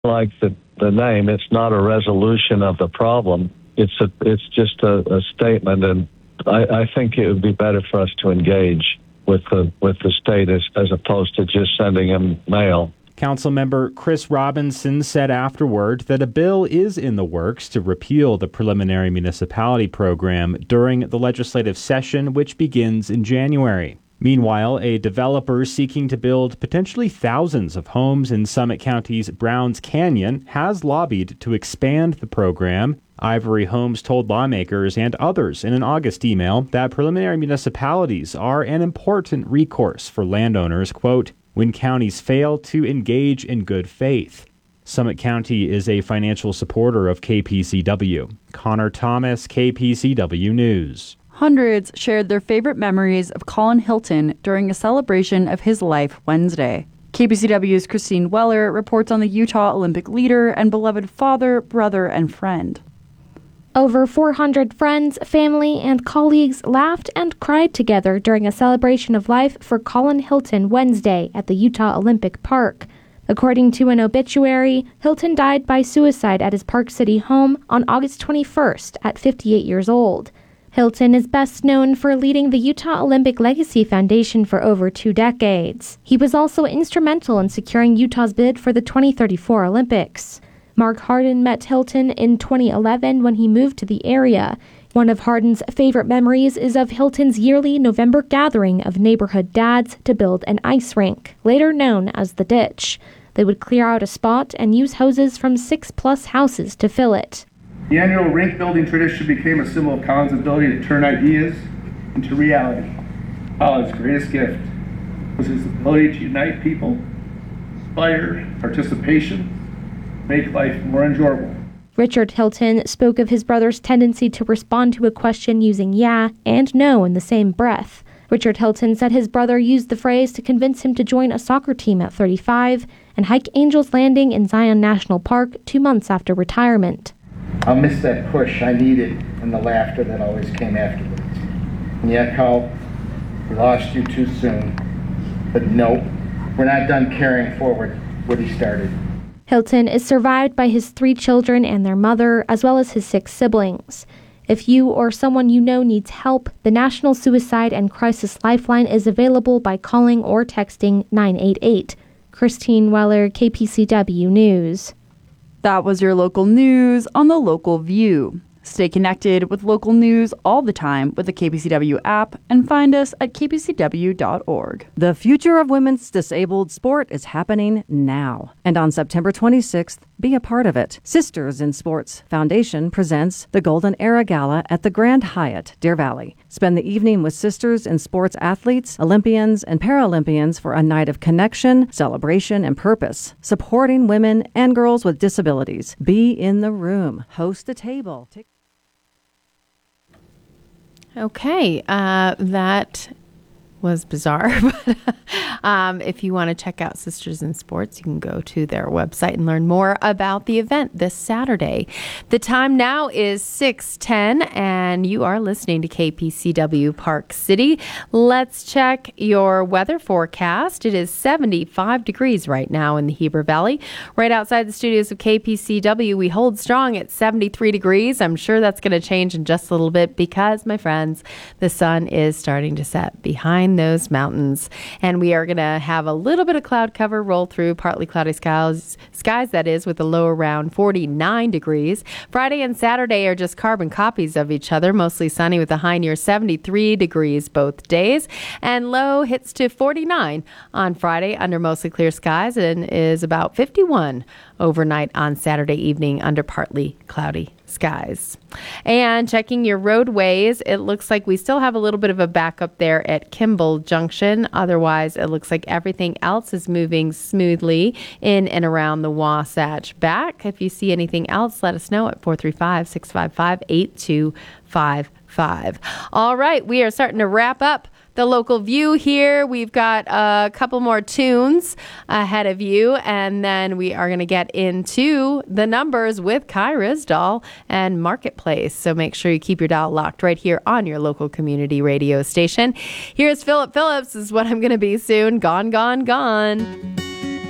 like the name, it's not a resolution of the problem. It's just a statement, and I think it would be better for us to engage with the state as opposed to just sending them mail. Councilmember Chris Robinson said afterward that a bill is in the works to repeal the preliminary municipality program during the legislative session, which begins in January. Meanwhile, a developer seeking to build potentially thousands of homes in Summit County's Browns Canyon has lobbied to expand the program. Ivory Homes told lawmakers and others in an August email that preliminary municipalities are an important recourse for landowners, quote, when counties fail to engage in good faith. Summit County is a financial supporter of KPCW. Connor Thomas, KPCW News. Hundreds shared their favorite memories of Colin Hilton during a celebration of his life Wednesday. KPCW's Christine Weller reports on the Utah Olympic leader and beloved father, brother, and friend. Over 400 friends, family, and colleagues laughed and cried together during a celebration of life for Colin Hilton Wednesday at the Utah Olympic Park. According to an obituary, Hilton died by suicide at his Park City home on August 21st at 58 years old. Hilton is best known for leading the Utah Olympic Legacy Foundation for over 2 decades. He was also instrumental in securing Utah's bid for the 2034 Olympics. Mark Harden met Hilton in 2011 when he moved to the area. One of Harden's favorite memories is of Hilton's yearly November gathering of neighborhood dads to build an ice rink, later known as the Ditch. They would clear out a spot and use hoses from 6+ houses to fill it. The annual rink building tradition became a symbol of Colin's ability to turn ideas into reality. Colin's greatest gift was his ability to unite people, inspire participation, make life more enjoyable. Richard Hilton spoke of his brother's tendency to respond to a question using yeah and no in the same breath. Richard Hilton said his brother used the phrase to convince him to join a soccer team at 35 and hike Angel's Landing in Zion National Park 2 months after retirement. I'll miss that push I needed and the laughter that always came afterwards. And yet, Col, we lost you too soon. But no, we're not done carrying forward what he started. Hilton is survived by his 3 children and their mother, as well as his 6 siblings. If you or someone you know needs help, the National Suicide and Crisis Lifeline is available by calling or texting 988. Christine Weller, KPCW News. That was your local news on the Local View. Stay connected with local news all the time with the KPCW app and find us at kpcw.org. The future of women's disabled sport is happening now. And on September 26th, be a part of it. Sisters in Sports Foundation presents the Golden Era Gala at the Grand Hyatt, Deer Valley. Spend the evening with Sisters in Sports athletes, Olympians, and Paralympians for a night of connection, celebration, and purpose. Supporting women and girls with disabilities. Be in the room. Host a table. Okay, that was bizarre. But if you want to check out Sisters in Sports, you can go to their website and learn more about the event this Saturday. The time now is 6:10, and you are listening to KPCW Park City. Let's check your weather forecast. It is 75 degrees right now in the Heber Valley. Right outside the studios of KPCW, we hold strong at 73 degrees. I'm sure that's going to change in just a little bit because, my friends, the sun is starting to set behind those mountains, and we are going to have a little bit of cloud cover roll through, partly cloudy skies that is, with a low around 49 degrees. Friday and Saturday are just carbon copies of each other, mostly sunny with a high near 73 degrees both days, and low hits to 49 on Friday under mostly clear skies and is about 51 overnight on Saturday evening under partly cloudy skies. And checking your roadways, it looks like we still have a little bit of a backup there at Kimball Junction. Otherwise, it looks like everything else is moving smoothly in and around the Wasatch Back. If you see anything else, let us know at 435-655-8255. All right, we are starting to wrap up the Local View here. We've got a couple more tunes ahead of you, and then we are going to get into the numbers with Kai Ryssdal and Marketplace. So make sure you keep your dial locked right here on your local community radio station. Here's Philip Phillips, is what I'm going to be soon. Gone, Gone, Gone.